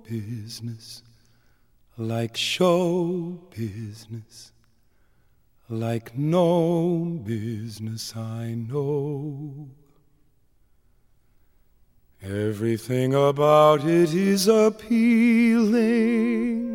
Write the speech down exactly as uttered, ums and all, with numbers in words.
business, like show business, like no business I know. Everything about it is appealing,